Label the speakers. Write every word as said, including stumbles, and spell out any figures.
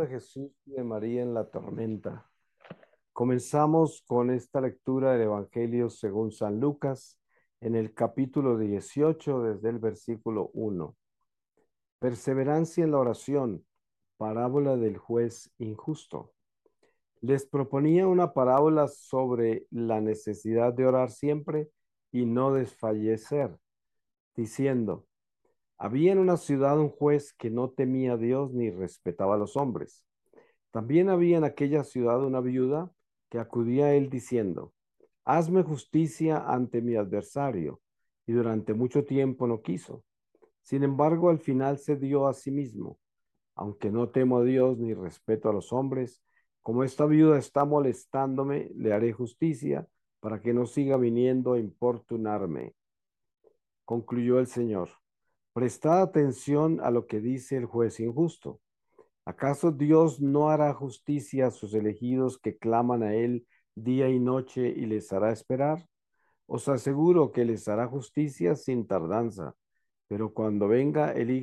Speaker 1: Jesús y de María en la tormenta. Comenzamos con esta lectura del Evangelio según San Lucas en el capítulo dieciocho desde el versículo uno. Perseverancia en la oración, parábola del juez injusto. Les proponía una parábola sobre la necesidad de orar siempre y no desfallecer, diciendo, había en una ciudad un juez que no temía a Dios ni respetaba a los hombres. También había en aquella ciudad una viuda que acudía a él diciendo, hazme justicia ante mi adversario, y durante mucho tiempo no quiso. Sin embargo, al final se dio a sí mismo, aunque no temo a Dios ni respeto a los hombres, como esta viuda está molestándome, le haré justicia para que no siga viniendo a importunarme. Concluyó el Señor. Prestad atención a lo que dice el juez injusto. ¿Acaso Dios no hará justicia a sus elegidos que claman a Él día y noche y les hará esperar? Os aseguro que les hará justicia sin tardanza, pero cuando venga el Hijo